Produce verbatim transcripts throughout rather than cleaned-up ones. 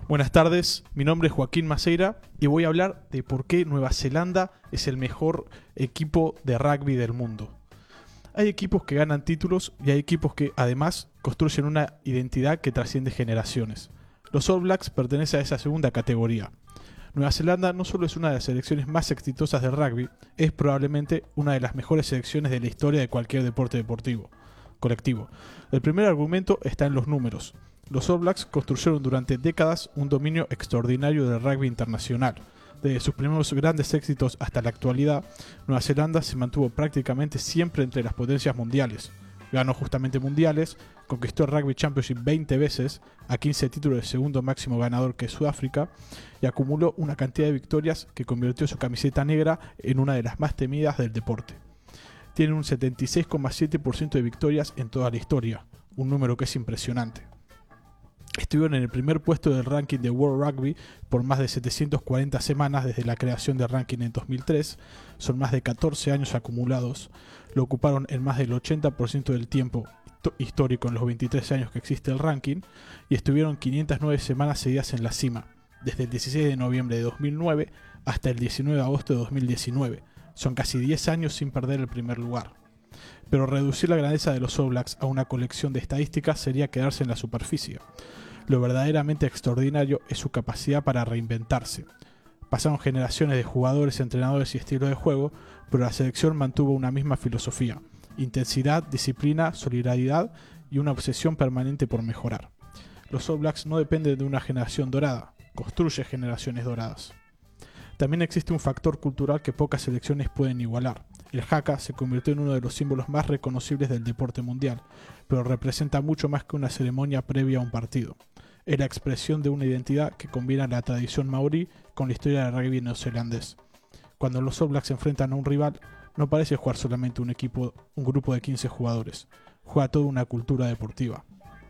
Buenas tardes, mi nombre es Joaquín Maceira y voy a hablar de por qué Nueva Zelanda es el mejor equipo de rugby del mundo. Hay equipos que ganan títulos y hay equipos que además construyen una identidad que trasciende generaciones. Los All Blacks pertenecen a esa segunda categoría. Nueva Zelanda no solo es una de las selecciones más exitosas del rugby, es probablemente una de las mejores selecciones de la historia de cualquier deporte deportivo colectivo. El primer argumento está en los números. Los All Blacks construyeron durante décadas un dominio extraordinario del rugby internacional. Desde sus primeros grandes éxitos hasta la actualidad, Nueva Zelanda se mantuvo prácticamente siempre entre las potencias mundiales. Ganó justamente mundiales, conquistó el Rugby Championship veinte veces, a quince títulos de segundo máximo ganador que Sudáfrica, y acumuló una cantidad de victorias que convirtió su camiseta negra en una de las más temidas del deporte. Tienen un setenta y seis coma siete por ciento de victorias en toda la historia, un número que es impresionante. Estuvieron en el primer puesto del ranking de World Rugby por más de setecientas cuarenta semanas desde la creación del ranking en dos mil tres, son más de catorce años acumulados, lo ocuparon en más del ochenta por ciento del tiempo histórico en los veintitrés años que existe el ranking, y estuvieron quinientas nueve semanas seguidas en la cima, desde el dieciséis de noviembre de dos mil nueve hasta el diecinueve de agosto de dos mil diecinueve, son casi diez años sin perder el primer lugar. Pero reducir la grandeza de los All Blacks a una colección de estadísticas sería quedarse en la superficie. Lo verdaderamente extraordinario es su capacidad para reinventarse. Pasaron generaciones de jugadores, entrenadores y estilos de juego, pero la selección mantuvo una misma filosofía: intensidad, disciplina, solidaridad y una obsesión permanente por mejorar. Los All Blacks no dependen de una generación dorada, construye generaciones doradas. También existe un factor cultural que pocas selecciones pueden igualar. El haka se convirtió en uno de los símbolos más reconocibles del deporte mundial, pero representa mucho más que una ceremonia previa a un partido. Es la expresión de una identidad que combina la tradición maorí con la historia del rugby neozelandés. Cuando los All Blacks se enfrentan a un rival, no parece jugar solamente un equipo, un grupo de quince jugadores, juega toda una cultura deportiva.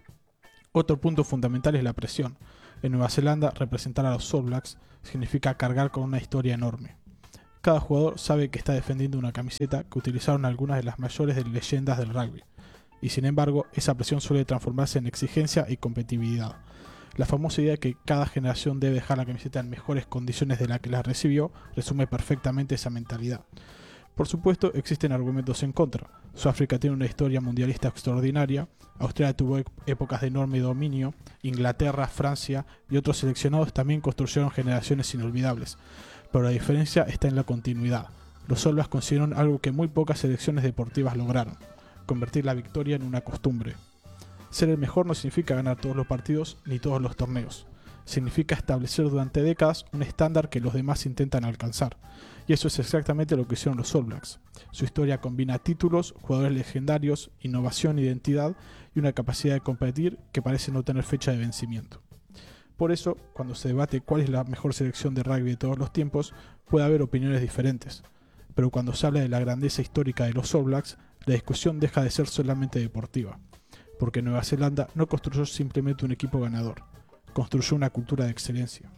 Otro punto fundamental es la presión. En Nueva Zelanda, representar a los All Blacks significa cargar con una historia enorme. Cada jugador sabe que está defendiendo una camiseta que utilizaron algunas de las mayores leyendas del rugby, y sin embargo, esa presión suele transformarse en exigencia y competitividad. La famosa idea de que cada generación debe dejar la camiseta en mejores condiciones de la que la recibió resume perfectamente esa mentalidad. Por supuesto, existen argumentos en contra. Sudáfrica tiene una historia mundialista extraordinaria, Australia tuvo épocas de enorme dominio, Inglaterra, Francia y otros seleccionados también construyeron generaciones inolvidables, pero la diferencia está en la continuidad. Los All Blacks consiguieron algo que muy pocas selecciones deportivas lograron: convertir la victoria en una costumbre. Ser el mejor no significa ganar todos los partidos ni todos los torneos. Significa establecer durante décadas un estándar que los demás intentan alcanzar. Y eso es exactamente lo que hicieron los All Blacks. Su historia combina títulos, jugadores legendarios, innovación, identidad y una capacidad de competir que parece no tener fecha de vencimiento. Por eso, cuando se debate cuál es la mejor selección de rugby de todos los tiempos, puede haber opiniones diferentes. Pero cuando se habla de la grandeza histórica de los All Blacks, la discusión deja de ser solamente deportiva. Porque Nueva Zelanda no construyó simplemente un equipo ganador, construyó una cultura de excelencia.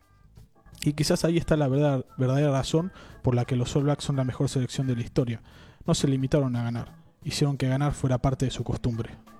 Y quizás ahí está la verdad, verdadera razón por la que los All Blacks son la mejor selección de la historia. No se limitaron a ganar, hicieron que ganar fuera parte de su costumbre.